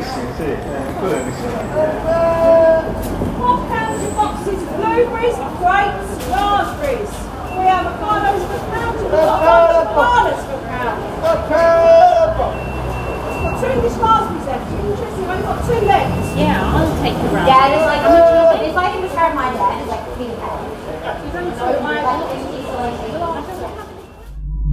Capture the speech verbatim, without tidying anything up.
bellissimi, sì, eh, quello è bellissimo. Half pounds of boxes of blueberries, grapes, raspberries. We have avocados for pounds and we've got a bunch of bananas for pounds. We've got two English raspberries left. Are you interested? We've only got two left. Yeah, I'll take the raspberries. Yeah, it's like, uh, it's like in the card my dad, it's like three pounds. You've only got two.